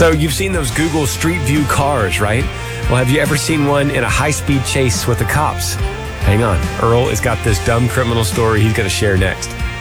So you've seen those Google Street View cars, right? Well, have you ever seen one in a high-speed chase with the cops? Hang on. Earl has got this dumb criminal story he's going to share next.